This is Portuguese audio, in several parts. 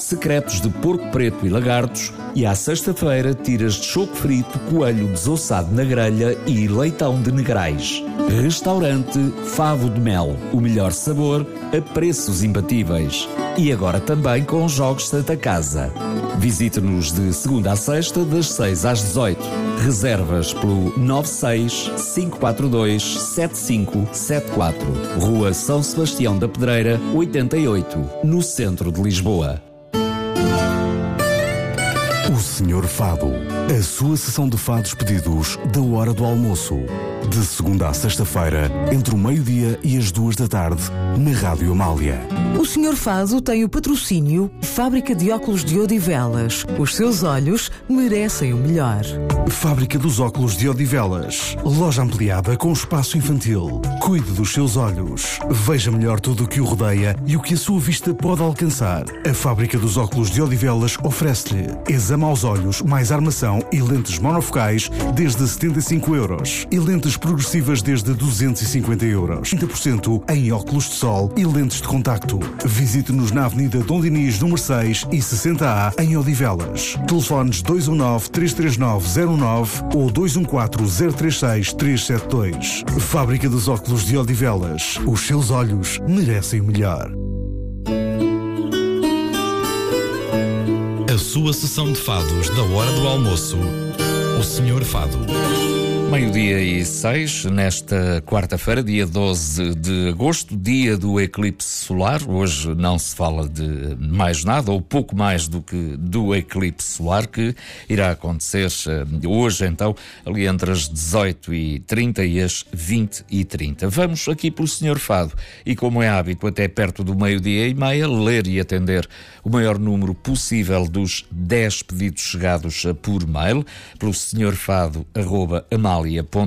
secretos de porco preto e lagartos, e à sexta-feira tiras de choco frito, coelho desossado na grelha e leitão de negrais. Restaurante Favo de Mel, o melhor sabor a preços imbatíveis. E agora também com jogos Santa Casa. Visite-nos de segunda a sexta, das 6 às 18. Reservas pelo 96 542 7574. Rua São Sebastião da Pedreira, 88, no centro de Lisboa. O Senhor Fado, a sua sessão de fados pedidos da hora do almoço. De segunda à sexta-feira, entre o meio-dia e as 2 da tarde, na Rádio Amália. O Senhor Fado tem o patrocínio Fábrica de Óculos de Odivelas. Os seus olhos merecem o melhor. Fábrica dos Óculos de Odivelas. Loja ampliada com espaço infantil. Cuide dos seus olhos. Veja melhor tudo o que o rodeia e o que a sua vista pode alcançar. A Fábrica dos Óculos de Odivelas oferece-lhe exame aos olhos, mais armação e lentes monofocais desde 75 euros. E lentes progressivas desde 250 euros. 30% em óculos de sol e lentes de contacto. Visite-nos na Avenida Dom Dinis, número 6 e 60A, em Odivelas. Telefones 219-339-009 ou 214-036-372. Fábrica dos Óculos de Odivelas. Os seus olhos merecem o melhor. A sua sessão de fados da hora do almoço. O Senhor Fado. Meio-dia e 6, nesta quarta-feira, dia 12 de agosto, dia do eclipse solar. Hoje não se fala de mais nada, ou pouco mais do que do eclipse solar, que irá acontecer hoje, então, ali entre as 18h30 e as 20h30. Vamos aqui pelo Senhor Fado, e como é hábito, até perto do meio-dia e meia, ler e atender o maior número possível dos 10 pedidos chegados por mail, pelo senhorfado@amal.fm.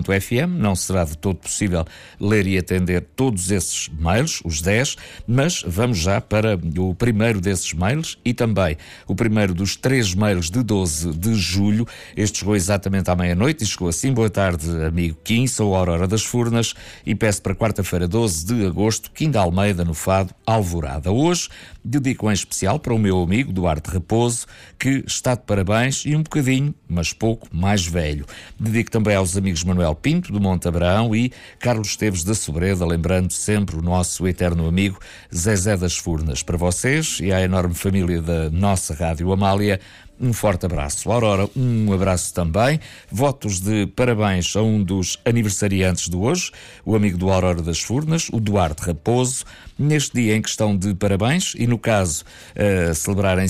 Não será de todo possível ler e atender todos esses mails, os 10, mas vamos já para o primeiro desses mails e também o primeiro dos 3 mails de 12 de julho. Este chegou exatamente à meia-noite e chegou assim: boa tarde, amigo Kim, sou a Aurora das Furnas e peço para quarta-feira, 12 de agosto, Kim da Almeida, no Fado, Alvorada. Hoje dedico em especial para o meu amigo Duarte Raposo, que está de parabéns e um bocadinho, mas pouco, mais velho. Dedico também aos amigos Manuel Pinto, do Monte Abraão, e Carlos Esteves da Sobreda, lembrando sempre o nosso eterno amigo Zezé das Furnas. Para vocês e à enorme família da nossa Rádio Amália, um forte abraço. Aurora, um abraço também. Votos de parabéns a um dos aniversariantes de hoje, o amigo do Aurora das Furnas, o Duarte Raposo, neste dia em questão de parabéns, e no caso, celebrarem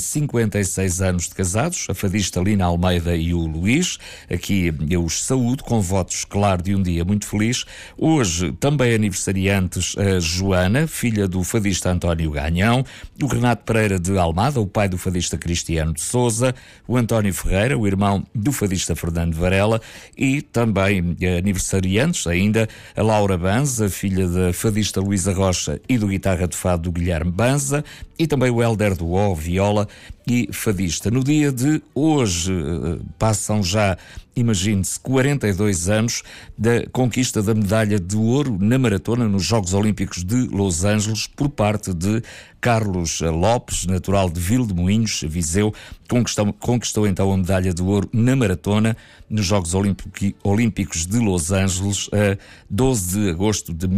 56 anos de casados, a fadista Lina Almeida e o Luís. Aqui eu os saúdo com votos, claro, de um dia muito feliz. Hoje, também aniversariantes, a Joana, filha do fadista António Ganhão, o Renato Pereira de Almada, o pai do fadista Cristiano de Sousa, o António Ferreira, o irmão do fadista Fernando Varela, e também aniversariantes ainda a Laura Banza, filha da fadista Luísa Rocha e do guitarra de fado do Guilherme Banza, e também o Hélder do Ó, viola e fadista. No dia de hoje passam já, imagine-se, 42 anos da conquista da medalha de ouro na maratona nos Jogos Olímpicos de Los Angeles por parte de Carlos Lopes, natural de Vilmoinhos, Viseu. Conquistou então a medalha de ouro na maratona nos Jogos Olímpicos de Los Angeles a 12 de agosto de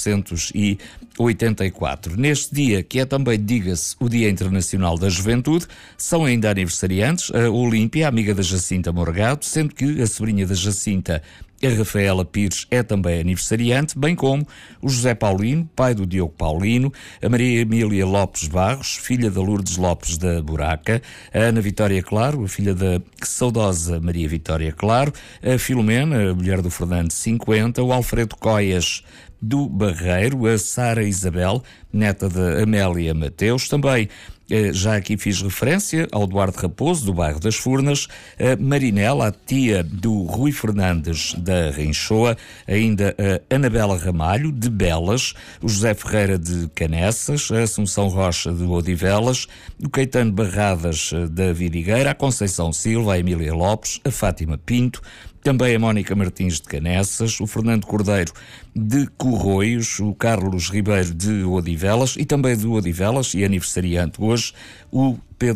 1984. Neste dia, que é também, diga-se, o Dia Internacional da Juventude, são ainda aniversariantes a Olímpia, amiga da Jacinta Morgado, sendo que a sobrinha da Jacinta, a Rafaela Pires, é também aniversariante, bem como o José Paulino, pai do Diogo Paulino, a Maria Emília Lopes Barros, filha da Lourdes Lopes da Buraca, a Ana Vitória Claro, a filha da saudosa Maria Vitória Claro, a Filomena, a mulher do Fernando 50, o Alfredo Coias do Barreiro, a Sara Isabel, neta da Amélia Mateus, também já aqui fiz referência ao Duarte Raposo, do bairro das Furnas, a Marinela, a tia do Rui Fernandes da Rinchoa, ainda a Anabela Ramalho, de Belas, o José Ferreira de Canessas, a Assunção Rocha de Odivelas, o Caetano Barradas da Vidigueira, a Conceição Silva, a Emília Lopes, a Fátima Pinto, também a Mónica Martins de Canessas, o Fernando Cordeiro de Corroios, o Carlos Ribeiro de Odivelas e também de Odivelas, e aniversariante hoje, o Pedro